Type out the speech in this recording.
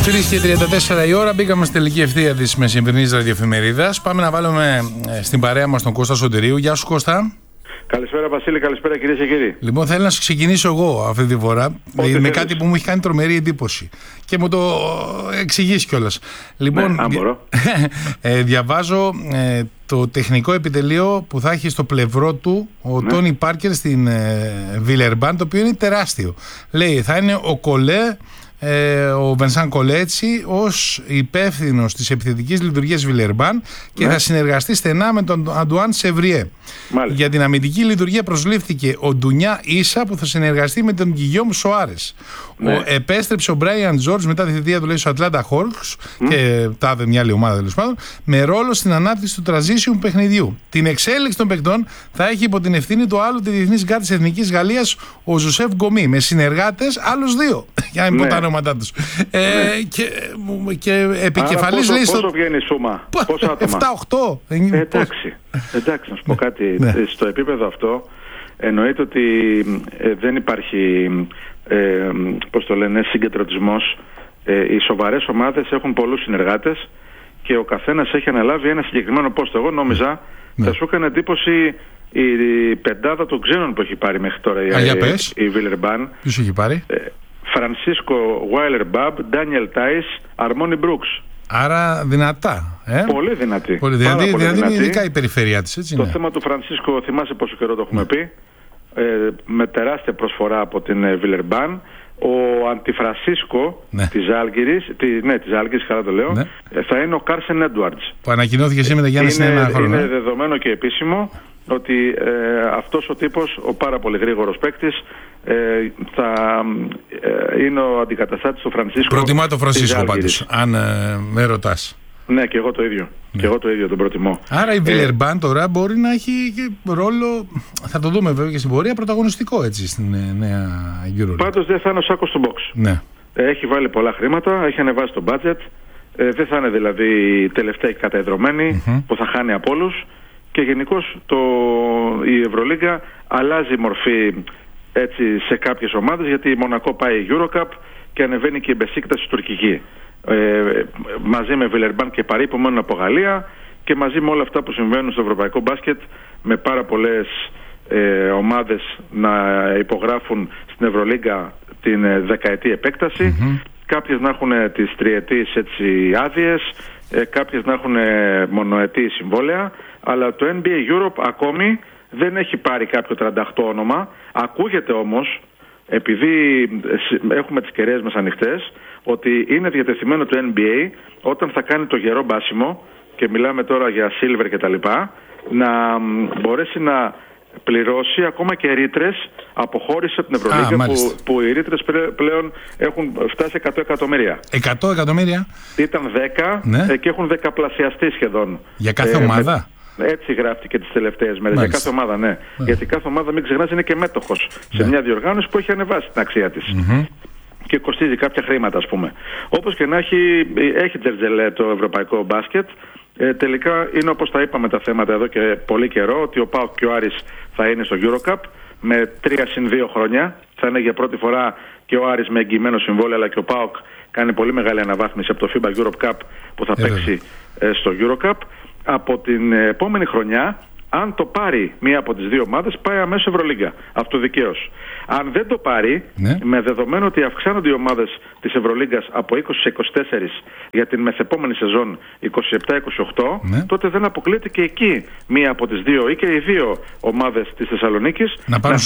Και 34 η ώρα, μπήκαμε στη τελική ευθεία της μεσημερινής ραδιοεφημερίδας. Πάμε να βάλουμε στην παρέα μας τον Κώστα Σωτηρίου. Γεια σου, Κώστα. Καλησπέρα, Βασίλη, καλησπέρα, κυρίες και κύριοι. Λοιπόν, θέλω να σου ξεκινήσω εγώ αυτή τη φορά με κάτι που μου έχει κάνει τρομερή εντύπωση και μου το εξηγείς κιόλας. Λοιπόν, διαβάζω το τεχνικό επιτελείο που θα έχει στο πλευρό του ο Τόνι Πάρκερ στην Βιλερμπάν, το οποίο είναι τεράστιο. Λέει, θα είναι ο Κολέ, ο Βενσάν Κολέτσι ως υπεύθυνος της επιθετικής λειτουργίας Βιλερμπάν και θα συνεργαστεί στενά με τον Αντουάν Σεβριέ. Για την αμυντική λειτουργία προσλήφθηκε ο Ντουνιά Ίσα που θα συνεργαστεί με τον Γκυγιόμ Σοάρες. Επέστρεψε ο Μπράιαν Τζόρτζ μετά τη θητεία του, λέει, στο Ατλάντα Χόρκς και τάδε μια άλλη ομάδα τέλος πάντων, με ρόλο στην ανάπτυξη του transition παιχνιδιού. Την εξέλιξη των παικτών θα έχει υπό την ευθύνη του άλλου τη διεθνής γκάρ της Εθνικής Γαλλίας, ο Ζωσέφ Γκομί, με συνεργάτες άλλους δύο. Για να μην πω τα ονόματά τους. Και επικεφαλής, λέει. Πόσο βγαίνει η σούμα, πόσα άτομα? 7-8. Εντάξει, να σου πω κάτι. Στο επίπεδο αυτό εννοείται ότι δεν υπάρχει συγκεντρωτισμός. Οι σοβαρές ομάδες έχουν πολλούς συνεργάτες και ο καθένας έχει αναλάβει ένα συγκεκριμένο πόστο. Εγώ νόμιζα θα σου έκανε εντύπωση η πεντάδα των ξένων που έχει πάρει μέχρι τώρα η Βιλερμπάν. Ποιος έχει πάρει? Φρανσίσκο Βάιλερ Μπαμπ, Ντάνιελ Τάις, Αρμόνι Μπρούξ. Άρα δυνατά. Πολύ δυνατή. Δηλαδή ειδικά η περιφέρεια της, έτσι. Το θέμα του Φρανσίσκο, θυμάσαι πόσο καιρό το έχουμε πει, με τεράστια προσφορά από την Βιλερμπάν. Ο Αντιφρανσίσκο της Ζάλγκιρης, της Ζάλγκιρης, καλά το λέω, θα είναι ο Κάρσεν Έντουαρτς. Που ανακοινώθηκε σήμερα για Γιάννη σε ένα χρόνο. Είναι δεδομένο και επίσημο ότι αυτός ο τύπος, ο πάρα πολύ γρήγορος παίκτης, θα είναι ο αντικαταστάτης του Φρανσίσκο. Προτιμά το Φρανσίσκο πάντως, αν με ρωτάς. Ναι, και εγώ το ίδιο. Και εγώ το ίδιο τον προτιμώ. Άρα η Βιλερμπάν τώρα μπορεί να έχει και ρόλο, θα το δούμε βέβαια και στην πορεία, πρωταγωνιστικό, έτσι, στην νέα EuroLeague. Πάντως δεν θα είναι ο σάκος του box. Ναι. Έχει βάλει πολλά χρήματα, έχει ανεβάσει το budget. Δεν θα είναι δηλαδή η τελευταία καταεδρωμένη που θα χάνει από όλους. Και γενικώς η Ευρωλίγκα αλλάζει μορφή, έτσι, σε κάποιες ομάδες, γιατί η Μονακό πάει η EuroCup και ανεβαίνει και η Μπεσίκτας στη τουρκική. Μαζί με Βιλερμπάν και Παρί που μένουν από Γαλλία και μαζί με όλα αυτά που συμβαίνουν στο ευρωπαϊκό μπάσκετ, με πάρα πολλές ομάδες να υπογράφουν στην Ευρωλίγκα την δεκαετή επέκταση, κάποιες να έχουν τις τριετής άδειες, κάποιες να έχουν μονοετή συμβόλαια, αλλά το NBA Europe ακόμη δεν έχει πάρει κάποιο 38 όνομα. Ακούγεται όμως, επειδή έχουμε τις κεραίες μας ανοιχτές, ότι είναι διατεθειμένο το NBA όταν θα κάνει το γερό μπάσιμο, και μιλάμε τώρα για silver και τα λοιπά, να μπορέσει να πληρώσει ακόμα και ρήτρες αποχώρηση από την Ευρωλίγκα, που οι ρήτρες πλέον έχουν φτάσει 100 εκατομμύρια. 100 εκατομμύρια? Ήταν 10 και έχουν δεκαπλασιαστεί σχεδόν. Για κάθε ομάδα? Έτσι γράφτηκε τις τελευταίες μέρες. Για κάθε ομάδα, ναι. Γιατί κάθε ομάδα, μην ξεχνάς, είναι και μέτοχος σε μια διοργάνωση που έχει ανεβάσει την αξία της. Και κοστίζει κάποια χρήματα, ας πούμε. Όπως και να έχει τζερτζελέ το ευρωπαϊκό μπάσκετ. Τελικά είναι όπως τα είπαμε τα θέματα εδώ και πολύ καιρό, ότι ο ΠΑΟΚ και ο Άρης θα είναι στο EuroCup με 3+2 χρόνια. Θα είναι για πρώτη φορά και ο Άρης με εγγυημένο συμβόλαιο, αλλά και ο ΠΑΟΚ κάνει πολύ μεγάλη αναβάθμιση από το FIBA Europe Cup που θα παίξει στο EuroCup. Από την επόμενη χρονιά, αν το πάρει μία από τις δύο ομάδες, πάει αμέσως Ευρωλίγκα. Αυτοδικαίως. Αν δεν το πάρει, με δεδομένο ότι αυξάνονται οι ομάδες της Ευρωλίγκας από 20 σε 24 για την μεθεπόμενη σεζόν 27-28, τότε δεν αποκλείεται και εκεί μία από τις δύο ή και οι δύο ομάδες της Θεσσαλονίκης να